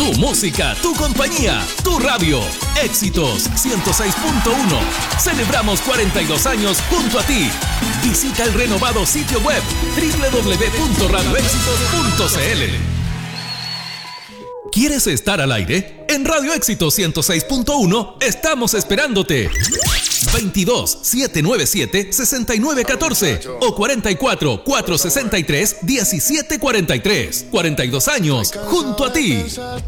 Tu música, tu compañía, tu radio. Éxitos 106.1. Celebramos 42 años junto a ti. Visita el renovado sitio web www.radioéxitos.cl. ¿Quieres estar al aire? En Radio Éxitos 106.1 estamos esperándote. 22-797-6914 o 44-463-1743. 42 años junto a ti.